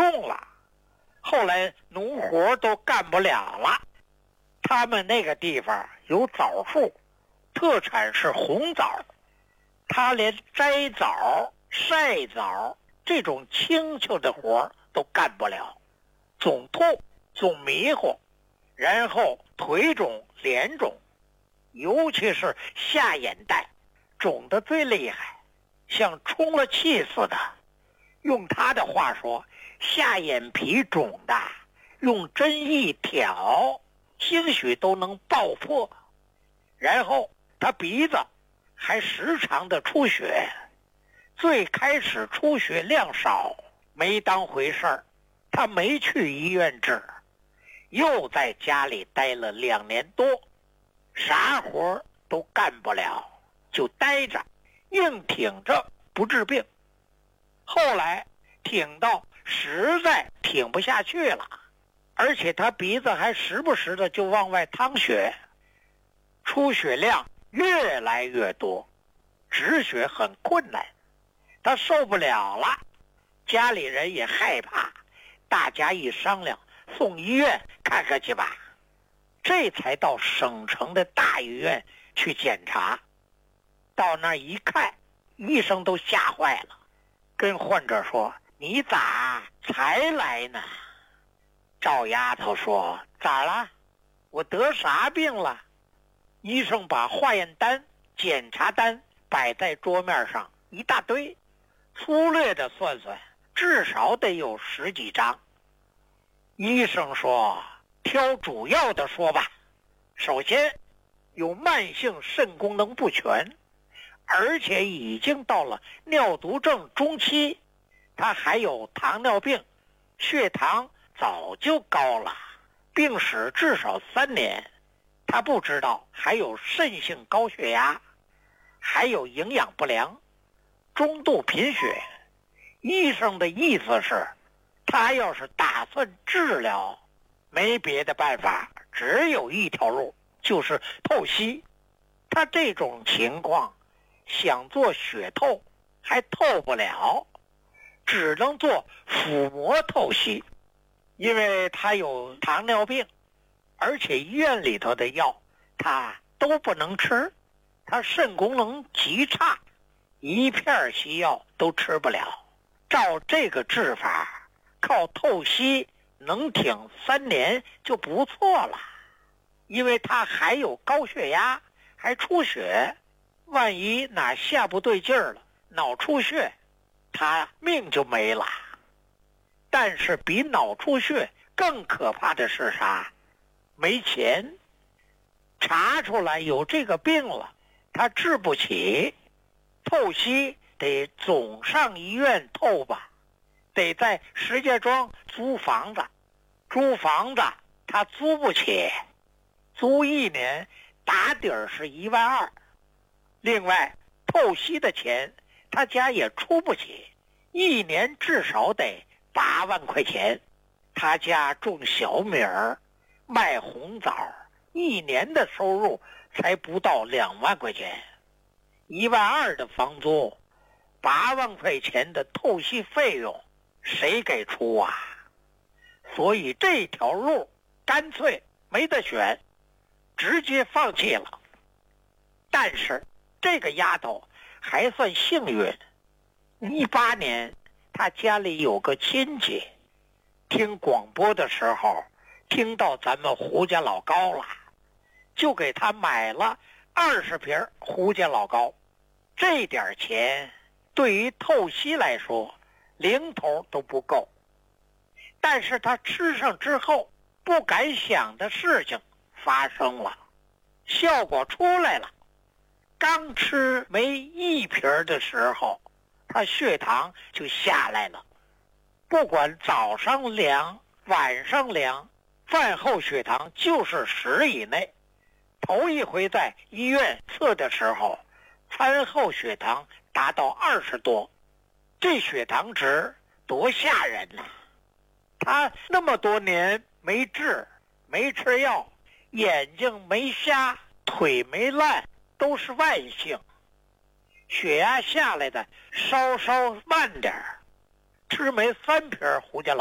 重了，后来农活都干不了了。他们那个地方有枣树，特产是红枣，他连摘枣、晒枣这种轻巧的活都干不了，总痛总迷糊，然后腿肿脸肿，尤其是下眼袋肿得最厉害，像充了气似的。用他的话说，下眼皮肿的用针一挑兴许都能爆破。然后他鼻子还时常的出血，最开始出血量少，没当回事儿，他没去医院治，又在家里待了2年多，啥活都干不了，就待着硬挺着不治病。后来挺到实在挺不下去了，而且他鼻子还时不时的就往外淌血，出血量越来越多，止血很困难，他受不了了，家里人也害怕，大家一商量，送医院看看去吧，这才到省城的大医院去检查。到那儿一看，医生都吓坏了，跟患者说：“你咋才来呢？”赵丫头说：“咋了？我得啥病了？”医生把化验单、检查单摆在桌面上一大堆，粗略的算算，至少得有10几张。医生说：“挑主要的说吧。首先，有慢性肾功能不全，而且已经到了尿毒症中期，他还有糖尿病，血糖早就高了，病史至少3年。他不知道还有肾性高血压，还有营养不良，中度贫血。医生的意思是，他要是打算治疗，没别的办法，只有一条路，就是透析。他这种情况，想做血透还透不了，只能做腹膜透析。因为他有糖尿病，而且医院里头的药他都不能吃，他肾功能极差，一片西药都吃不了。照这个治法，靠透析能挺3年就不错了。因为他还有高血压，还出血，万一哪下不对劲儿了，脑出血，他命就没了。但是比脑出血更可怕的是啥？没钱。查出来有这个病了，他治不起，透析得总上医院透吧，得在石家庄租房子，他租不起，租1年打底儿是1万2，另外透析的钱他家也出不起，1年至少得8万块钱。他家种小米儿，卖红枣，1年的收入才不到2万块钱，1万2的房租，8万块钱的透析费用，谁给出啊？所以这条路干脆没得选，直接放弃了。但是这个丫头还算幸运，18年她家里有个亲戚，听广播的时候听到咱们胡家老高了，就给他买了20瓶胡家老高。这点钱对于透析来说零头都不够，但是他吃上之后，不敢想的事情发生了，效果出来了。刚吃没1瓶的时候，他血糖就下来了，不管早上量晚上量，饭后血糖就是10以内。头一回在医院测的时候，餐后血糖达到20多，这血糖值多吓人呐！他那么多年没治没吃药，眼睛没瞎，腿没烂，都是万幸。血压下来的稍稍慢点儿，吃没3瓶胡家老